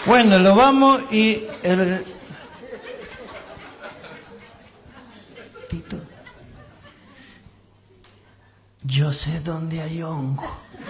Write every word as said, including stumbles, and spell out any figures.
Bueno, lo vamos y el... Tito, yo sé dónde hay hongo.